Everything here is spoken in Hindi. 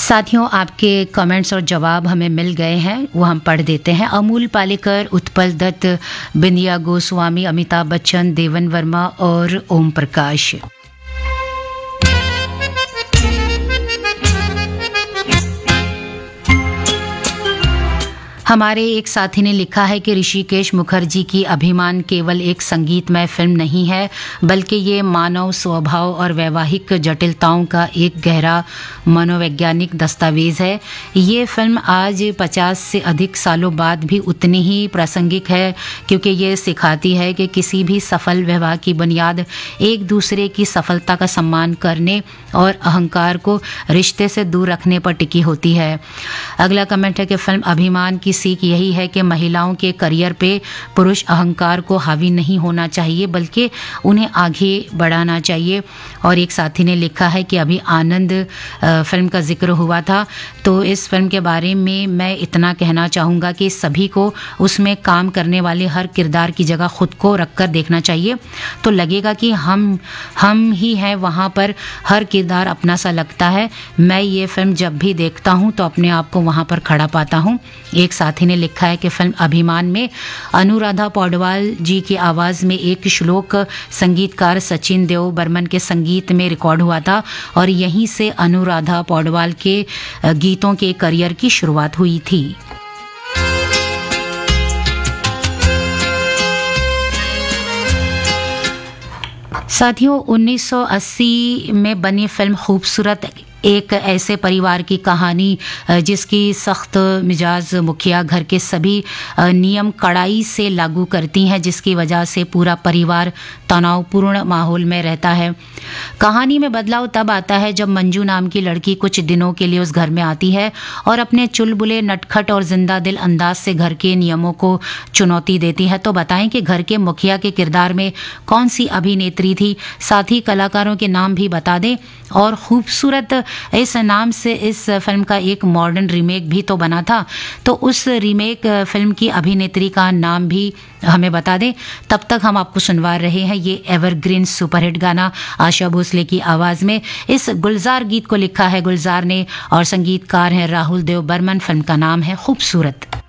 साथियों, आपके कमेंट्स और जवाब हमें मिल गए हैं, वो हम पढ़ देते हैं। अमूल पालेकर, उत्पल दत्त, बिंदिया गोस्वामी, अमिताभ बच्चन, देवन वर्मा और ओम प्रकाश। हमारे एक साथी ने लिखा है कि ऋषिकेश मुखर्जी की अभिमान केवल एक संगीतमय फिल्म नहीं है, बल्कि ये मानव स्वभाव और वैवाहिक जटिलताओं का एक गहरा मनोवैज्ञानिक दस्तावेज है। ये फिल्म आज 50 से अधिक सालों बाद भी उतनी ही प्रासंगिक है, क्योंकि ये सिखाती है कि किसी भी सफल विवाह की बुनियाद एक दूसरे की सफलता का सम्मान करने और अहंकार को रिश्ते से दूर रखने पर टिकी होती है। अगला कमेंट है कि फिल्म अभिमान की सीख यही है कि महिलाओं के करियर पे पुरुष अहंकार को हावी नहीं होना चाहिए, बल्कि उन्हें आगे बढ़ाना चाहिए। और एक साथी ने लिखा है कि अभी आनंद फिल्म का जिक्र हुआ था, तो इस फिल्म के बारे में मैं इतना कहना चाहूँगा कि सभी को उसमें काम करने वाले हर किरदार की जगह खुद को रखकर देखना चाहिए, तो लगेगा कि हम ही हैं वहाँ पर। हर किरदार अपना सा लगता है। मैं ये फिल्म जब भी देखता हूँ तो अपने आप को वहाँ पर खड़ा पाता हूँ। एक साथी ने लिखा है कि फिल्म अभिमान में अनुराधा पौडवाल जी की आवाज़ में एक श्लोक संगीतकार सचिन देव बर्मन के संगीत में रिकॉर्ड हुआ था, और यहीं से अनुराधा पौडवाल के गीतों के करियर की शुरुआत हुई थी। साथियों, 1980 में बनी फिल्म खूबसूरत एक ऐसे परिवार की कहानी जिसकी सख्त मिजाज मुखिया घर के सभी नियम कड़ाई से लागू करती हैं, जिसकी वजह से पूरा परिवार तनावपूर्ण माहौल में रहता है। कहानी में बदलाव तब आता है जब मंजू नाम की लड़की कुछ दिनों के लिए उस घर में आती है और अपने चुलबुले, नटखट और जिंदा दिल अंदाज से घर के नियमों को चुनौती देती है। तो बताएं कि घर के मुखिया के किरदार में कौन सी अभिनेत्री थी, साथ ही कलाकारों के नाम भी बता दें। और खूबसूरत इस नाम से इस फिल्म का एक मॉडर्न रीमेक भी तो बना था, तो उस रीमेक फिल्म की अभिनेत्री का नाम भी हमें बता दें। तब तक हम आपको सुनवा रहे हैं ये एवरग्रीन सुपरहिट गाना आशा भोसले की आवाज़ में। इस गुलजार गीत को लिखा है गुलजार ने और संगीतकार हैं राहुल देव बर्मन। फिल्म का नाम है खूबसूरत।